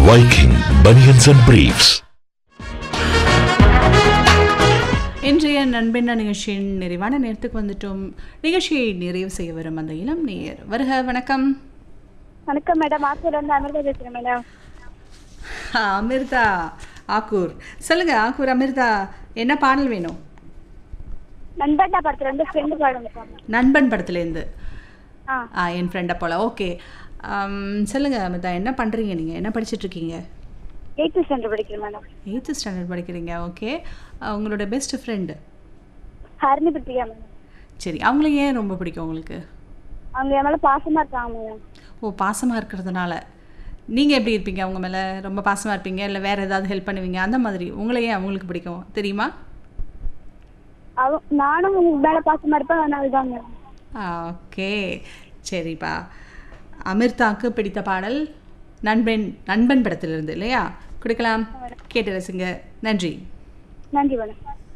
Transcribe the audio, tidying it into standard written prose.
Viking Bunions and Briefs. இன்றைய நண்பெண்ண நிகழ்ச்சியின் நிறைவான நேரத்துக்கு வந்துட்டோம். நிகழ்ச்சியை நிறைவு செய்ய வரும் அந்த இளம் நேயர் வருக. வணக்கம். வணக்கம் மேடம். ஆக்கூர்லேருந்து அமிர்தா பேசுகிறேன் மேடம். அமிர்தா ஆக்கூர். சொல்லுங்க ஆக்கூர் அமிர்தா, என்ன பாடல் வேணும்? நண்பண்ணா படத்துலேருந்து ஃப்ரெண்டு பாடம். நண்பன் படத்துலேருந்து என் ஃப்ரெண்டை போல. ஓகே, சொல்லுங்க அமிர்தா, என்ன பண்ணுறீங்க? நீங்கள் என்ன படிச்சுட்ருக்கீங்க? 8th ஸ்டாண்டர்ட் படிக்கிறேன் மேடம். 8th ஸ்டாண்டர்ட் படிக்கிறீங்க. ஓகே, உங்களோட best friend? Harini Priya madam. சரி, அவங்கள ஏன் ரொம்ப பிடிக்கும் உங்களுக்கு? அவங்க என் மேலே பாசமாக இருக்காங்க மேடம். ஓ, பாசமாக இருக்கிறதுனால. நீங்கள் எப்படி இருப்பீங்க அவங்க மேலே? ரொம்ப பாசமாக இருப்பீங்க, இல்லை வேறு ஏதாவது ஹெல்ப் பண்ணுவீங்க, அந்த மாதிரி? உங்களை ஏன் அவங்களுக்கு பிடிக்கும் தெரியுமா? நானும் உங்க மேலே பாசமாக இருப்பேன், அதனால தான் மேடம். ஓகே, சரிப்பா. அமிர்தாவுக்கு பிடித்த பாடல் நண்பன் படத்திலிருந்து இல்லையா? கொடுக்கலாம், கேட்டு ரசிங்க. நன்றி. நன்றி மேடம்.